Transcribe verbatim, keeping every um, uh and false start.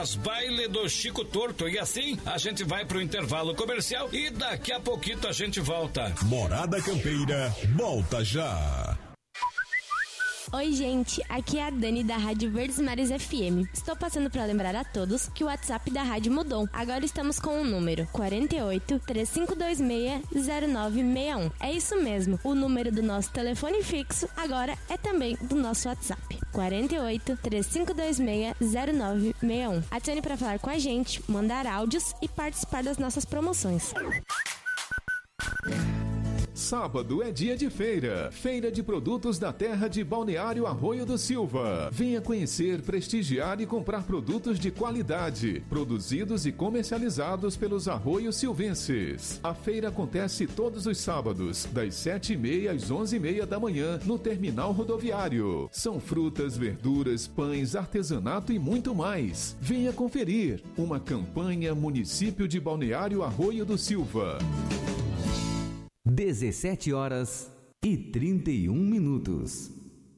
Baile do Chico Torto. E assim a gente vai pro intervalo comercial e daqui a pouquinho a gente volta. Morada Campeira, volta já. Oi gente, aqui é a Dani da Rádio Verdes Mares F M. Estou passando para lembrar a todos que o WhatsApp da rádio mudou. Agora estamos com o número quarenta e oito, três cinco dois seis, zero nove seis um. É isso mesmo, o número do nosso telefone fixo agora é também do nosso WhatsApp. quarenta e oito, três cinco dois seis, zero nove seis um. Adicione para falar com a gente, mandar áudios e participar das nossas promoções. Sábado é dia de feira. Feira de produtos da terra de Balneário Arroio do Silva. Venha conhecer, prestigiar e comprar produtos de qualidade, produzidos e comercializados pelos arroios silvenses. A feira acontece todos os sábados, das sete e meia às onze e meia da manhã, no terminal rodoviário. São frutas, verduras, pães, artesanato e muito mais. Venha conferir. Uma campanha Município de Balneário Arroio do Silva. dezessete horas e trinta e um minutos.